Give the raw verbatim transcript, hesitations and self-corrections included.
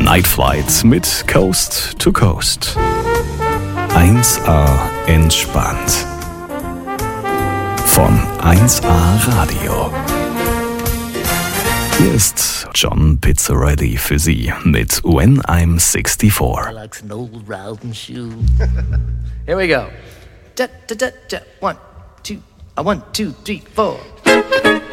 Night Flight mit Coast to Coast. eins A entspannt. Von eins A Radio. Hier ist John Pizzarelli für Sie mit When I'm sixty-four. I like an old riding shoe. Here we go. Da, da, da, da. One, two, uh, one, two, three, four.